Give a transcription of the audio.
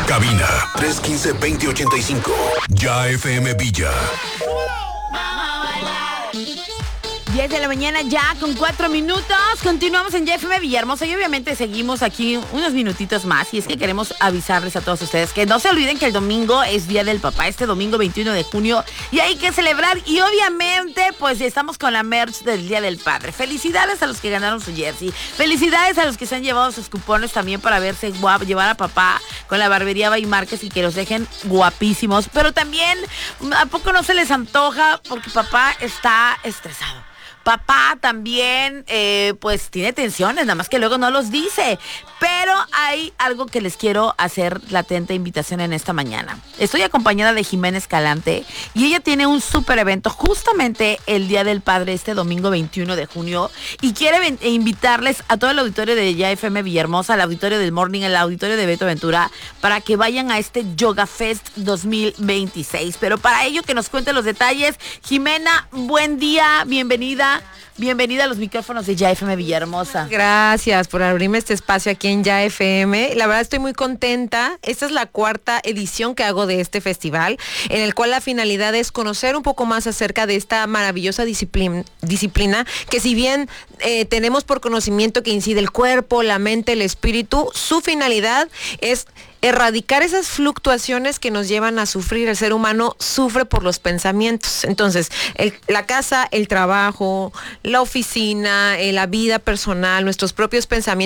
Cabina 315-2085. Ya FM Villa. 10 de la mañana ya con 4 minutos. Continuamos en YFM Villahermosa y obviamente seguimos aquí unos minutitos más. Y es que queremos avisarles a todos ustedes que no se olviden que el domingo es Día del Papá, este domingo 21 de junio. Y hay que celebrar y obviamente pues estamos con la merch del Día del Padre. Felicidades a los que ganaron su jersey. Felicidades a los que se han llevado sus cupones también para verse guapo, llevar a papá con la barbería Bay Márquez y que los dejen guapísimos. Pero también, ¿a poco no se les antoja? Porque papá está estresado. Papá también, pues tiene tensiones, nada más que luego no los dice. Pero hay algo que les quiero hacer latente invitación en esta mañana. Estoy acompañada de Jimena Escalante y ella tiene un súper evento justamente el Día del Padre, este domingo 21 de junio. Y quiere invitarles a todo el auditorio de Ya FM Villahermosa, al auditorio del Morning, al auditorio de Beto Ventura, para que vayan a este Yoga Fest 2026. Pero para ello que nos cuente los detalles. Jimena, buen día, bienvenida a los micrófonos de Ya FM Villahermosa. Gracias por abrirme este espacio aquí en Ya FM. La verdad estoy muy contenta. Esta es la 4ª edición que hago de este festival, en el cual la finalidad es conocer un poco más acerca de esta maravillosa disciplina que, si bien tenemos por conocimiento que incide el cuerpo, la mente, el espíritu, su finalidad es erradicar esas fluctuaciones que nos llevan a sufrir. El ser humano sufre por los pensamientos. Entonces, la casa, el trabajo, la oficina, la vida personal, nuestros propios pensamientos